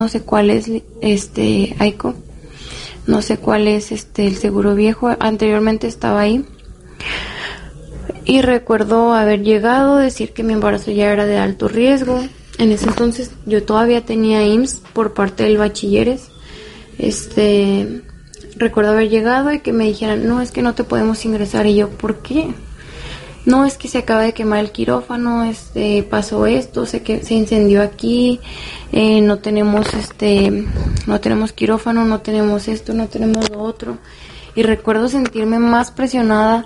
no sé cuál es AICO, no sé cuál es el seguro viejo. Anteriormente estaba ahí y recuerdo haber llegado, decir que mi embarazo ya era de alto riesgo. En ese entonces yo todavía tenía IMSS por parte del bachilleres. Recuerdo haber llegado y que me dijeran, no, es que no te podemos ingresar. Y yo, ¿por qué? No, es que se acaba de quemar el quirófano, pasó esto, se incendió aquí, no tenemos quirófano, no tenemos esto, no tenemos lo otro. Y recuerdo sentirme más presionada,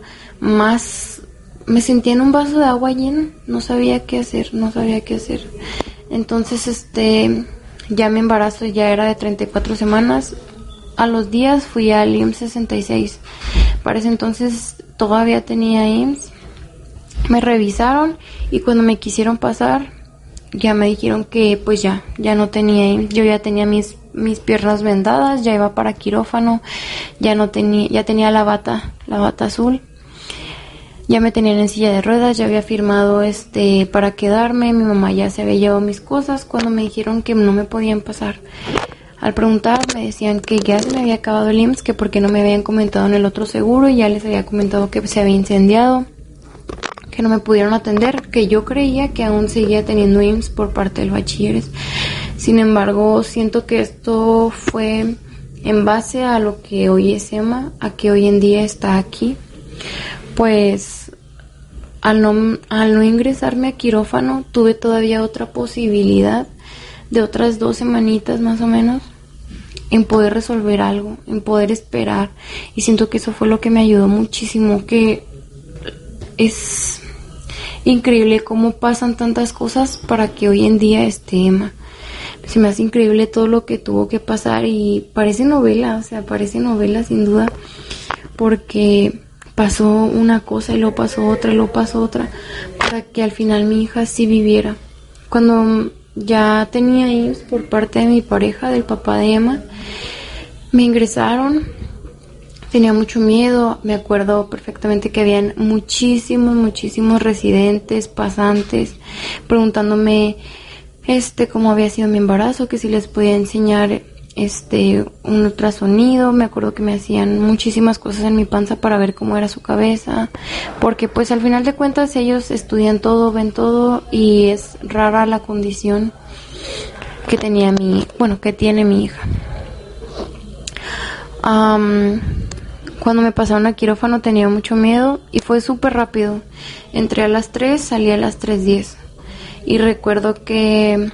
me sentía en un vaso de agua lleno, no sabía qué hacer. Entonces, ya mi embarazo ya era de 34 semanas. A los días fui al IMSS 66. Para ese entonces todavía tenía IMSS. Me revisaron y cuando me quisieron pasar, ya me dijeron que pues ya no tenía IMSS. Yo ya tenía mis piernas vendadas, ya iba para quirófano, ya tenía la bata azul. Ya me tenían en silla de ruedas, ya había firmado para quedarme, mi mamá ya se había llevado mis cosas cuando me dijeron que no me podían pasar. Al preguntar me decían que ya se me había acabado el IMSS, que porque no me habían comentado en el otro seguro y ya les había comentado que se había incendiado, que no me pudieron atender, que yo creía que aún seguía teniendo IMSS por parte del bachilleres. Sin embargo, siento que esto fue en base a lo que hoy es EMA, a que hoy en día está aquí. Pues al no ingresarme a quirófano tuve todavía otra posibilidad de otras 2 semanitas más o menos en poder resolver algo, en poder esperar, y siento que eso fue lo que me ayudó muchísimo, que es increíble cómo pasan tantas cosas para que hoy en día esté Emma. Se me hace increíble todo lo que tuvo que pasar y parece novela sin duda, porque pasó una cosa y luego pasó otra, para que al final mi hija sí viviera. Cuando ya tenía IMSS por parte de mi pareja, del papá de Emma, me ingresaron, tenía mucho miedo. Me acuerdo perfectamente que habían muchísimos residentes, pasantes, preguntándome cómo había sido mi embarazo, que si les podía enseñar un ultrasonido. Me acuerdo que me hacían muchísimas cosas en mi panza para ver cómo era su cabeza, porque pues al final de cuentas ellos estudian todo, ven todo, y es rara la condición que tiene mi hija. Cuando me pasaron a quirófano tenía mucho miedo y fue súper rápido. Entré a las 3, salí a las 3:10 y recuerdo que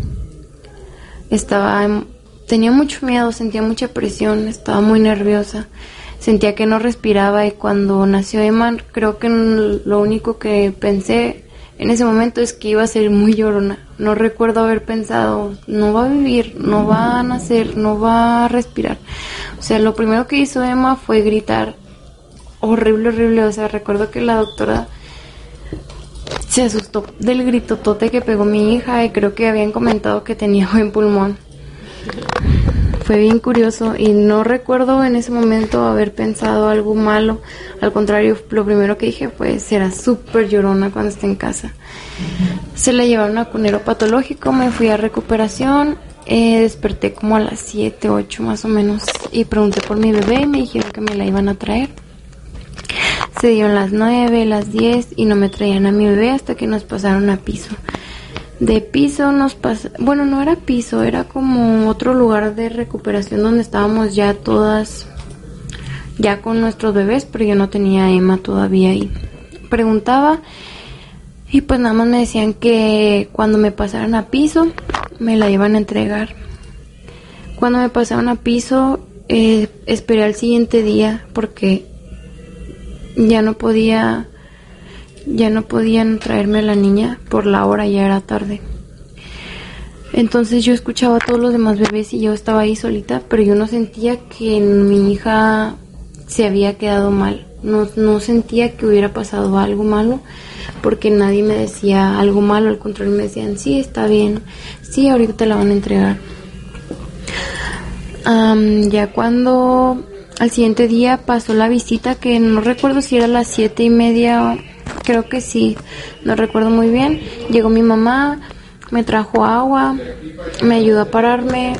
tenía mucho miedo, sentía mucha presión, estaba muy nerviosa, sentía que no respiraba, y cuando nació Emma creo que lo único que pensé en ese momento es que iba a ser muy llorona. No recuerdo haber pensado, no va a vivir, no va a nacer, no va a respirar. O sea, lo primero que hizo Emma fue gritar horrible. O sea, recuerdo que la doctora se asustó del gritotote que pegó mi hija, y creo que habían comentado que tenía buen pulmón. Fue bien curioso y no recuerdo en ese momento haber pensado algo malo. Al contrario, lo primero que dije fue, será súper llorona cuando esté en casa. Se la llevaron a cunero patológico, me fui a recuperación, desperté como a las 7, 8 más o menos, y pregunté por mi bebé y me dijeron que me la iban a traer. Se dieron las 9, las 10 y no me traían a mi bebé hasta que nos pasaron a piso. De piso bueno, no era piso, era como otro lugar de recuperación donde estábamos ya todas, ya con nuestros bebés, pero yo no tenía a Emma todavía ahí. Preguntaba y pues nada más me decían que cuando me pasaran a piso me la iban a entregar. Cuando me pasaron a piso esperé al siguiente día porque ya no podían traerme a la niña por la hora, ya era tarde. Entonces yo escuchaba a todos los demás bebés y yo estaba ahí solita, pero yo no sentía que mi hija se había quedado mal. No sentía que hubiera pasado algo malo, porque nadie me decía algo malo, al contrario me decían, sí, está bien, sí, ahorita te la van a entregar. Ya cuando al siguiente día pasó la visita, que no recuerdo si era a las 7:30, creo que sí, no recuerdo muy bien. Llegó mi mamá, me trajo agua, me ayudó a pararme,